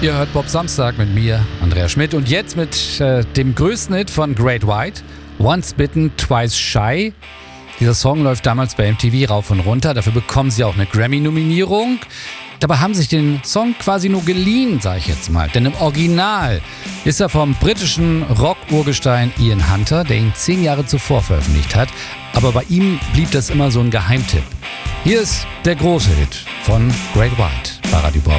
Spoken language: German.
Ihr hört Bob Samstag mit mir, Andreas Schmidt. Und jetzt mit dem größten Hit von Great White, Once Bitten, Twice Shy. Dieser Song läuft damals bei MTV rauf und runter. Dafür bekommen sie auch eine Grammy-Nominierung. Dabei haben sich den Song quasi nur geliehen, sage ich jetzt mal. Denn im Original ist er vom britischen Rock-Urgestein Ian Hunter, der ihn 10 Jahre zuvor veröffentlicht hat. Aber bei ihm blieb das immer so ein Geheimtipp. Hier ist der große Hit von Great White bei Radio Bob.